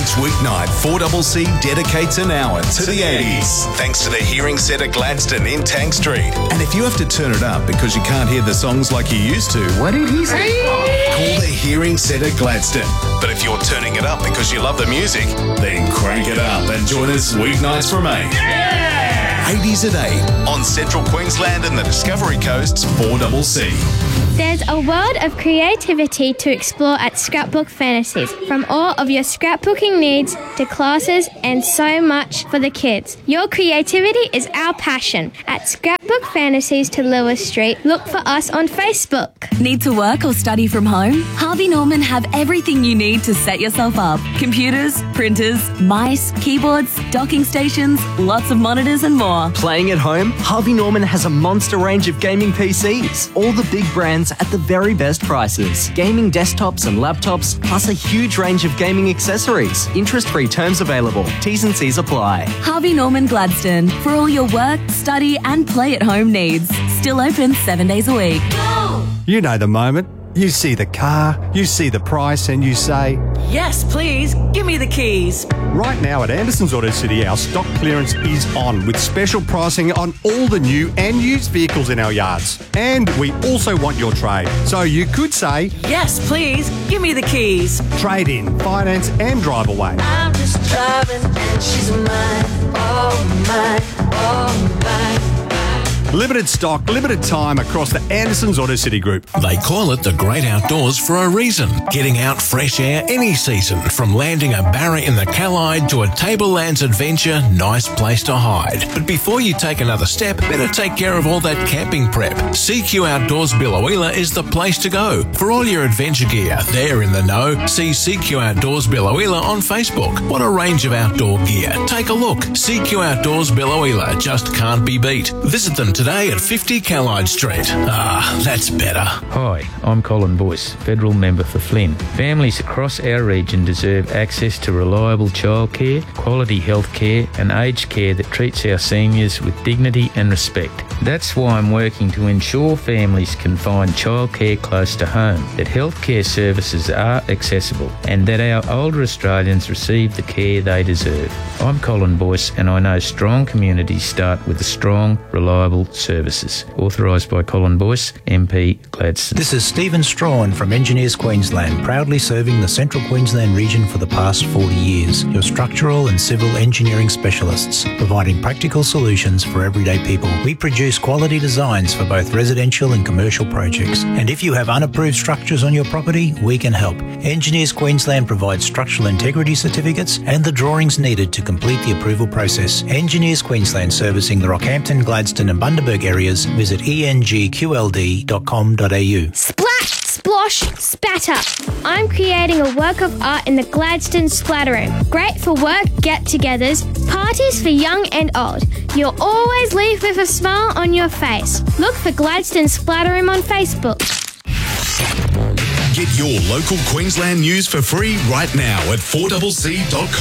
Each weeknight, 4CC dedicates an hour to the 80s, thanks to the Hearing Centre Gladstone in Tank Street. And if you have to turn it up because you can't hear the songs like you used to, What did he say? call the Hearing Centre Gladstone. But if you're turning it up because you love the music, then crank it up and join us weeknights from 8. 80s at 8 on Central Queensland and the Discovery Coast's 4CC. There's a world of creativity to explore at Scrapbook Fantasies, from all of your scrapbooking needs to classes and so much for the kids. Your creativity is our passion. At Scrapbook Fantasies to Lewis Street, look for us on Facebook. Need to work or study from home? Harvey Norman have everything you need to set yourself up. Computers, printers, mice, keyboards, docking stations, lots of monitors and more. Playing at home? Harvey Norman has a monster range of gaming PCs. All the big brands at the very best prices. Gaming desktops and laptops, plus a huge range of gaming accessories. Interest-free terms available. T's and C's apply. Harvey Norman Gladstone, for all your work, study and play at home needs. Still open 7 days a week. You know the moment. You see the car, you see the price, and you say, Yes, please. Give me the keys. right now at Anderson's Auto City, our stock clearance is on with special pricing on all the new and used vehicles in our yards. And we also want your trade. So you could say, Yes, please. Give me the keys. trade in, finance, and drive away. I'm just driving and she's mine, oh mine, oh mine. Limited stock, limited time across the Anderson's Auto City Group. They call it the great outdoors for a reason. Getting out fresh air any season, from landing a barra in the Callide to a Tablelands adventure, nice place to hide. But before you take another step, better take care of all that camping prep. CQ Outdoors Billawheeler is the place to go. For all your adventure gear, they're in the know. See CQ Outdoors Billawheeler on Facebook. What a range of outdoor gear. Take a look. CQ Outdoors Billawheeler just can't be beat. Visit them today at 50 Callide Street. Ah, that's better. Hi, I'm Colin Boyce, Federal Member for Flynn. Families across our region deserve access to reliable childcare, quality health care and aged care that treats our seniors with dignity and respect. That's why I'm working to ensure families can find childcare close to home, that healthcare services are accessible and that our older Australians receive the care they deserve. I'm Colin Boyce and I know strong communities start with strong, reliable services. Authorised by Colin Boyce, MP Gladstone. This is Stephen Strawn from Engineers Queensland, proudly serving the Central Queensland region for the past 40 years. Your structural and civil engineering specialists, providing practical solutions for everyday people. We produce quality designs for both residential and commercial projects. And if you have unapproved structures on your property, we can help. Engineers Queensland provides structural integrity certificates and the drawings needed to complete the approval process. Engineers Queensland, servicing the Rockhampton, Gladstone and Bundaberg areas. Visit engqld.com.au. Splash, splosh, spatter. I'm creating a work of art in the Gladstone Splatter Room. Great for work get-togethers, parties for young and old. You'll always leave with a smile on your face. Look for Gladstone Splatter Room on Facebook. Get your local Queensland news for free right now at 4CC.com.